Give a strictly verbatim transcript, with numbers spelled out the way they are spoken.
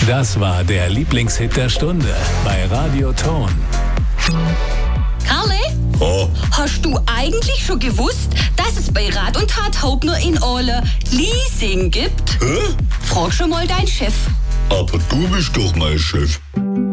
Das war der Lieblingshit der Stunde bei Radio Ton. Karle, Oh, hast du eigentlich schon gewusst, dass es bei Rat und Tat Haupt nur in Ole Leasing gibt? hä? Frag schon mal deinen Chef. Aber du bist doch mein Chef.